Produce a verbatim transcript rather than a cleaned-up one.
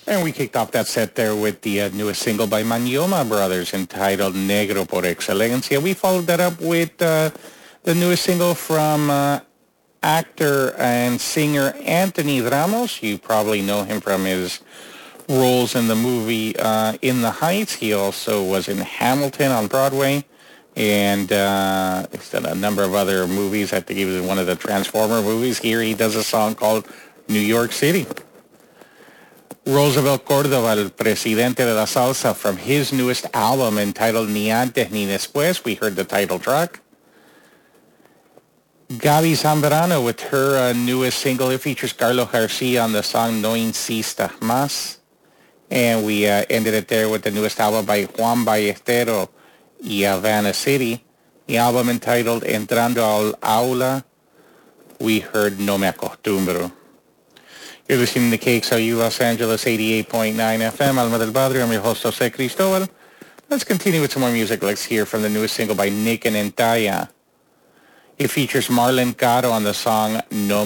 And we kicked off that set there with the uh, newest single by Manioma Brothers entitled Negro por Excelencia. We followed that up with uh, the newest single from uh, actor and singer Anthony Ramos. You probably know him from his roles in the movie uh, In the Heights. He also was in Hamilton on Broadway, and uh, he's done a number of other movies. I think he was in one of the Transformer movies. Here he does a song called New York City. Roosevelt Cordova, el presidente de la salsa, from his newest album entitled Ni Antes Ni Después. We heard the title track. Gaby Zambrano with her uh, newest single. It features Carlos Garcia on the song No Insista Más. And we uh, ended it there with the newest album by Juan Ballestero y Havana City. The album entitled Entrando al Aula. We heard No Me Acostumbro. You're listening to K X L U Los Angeles eighty-eight point nine F M. Alma del Barrio. I'm your host, Jose Cristobal. Let's continue with some more music. Let's hear from the newest single by Nick and Entaya. It features Marlon Caro on the song No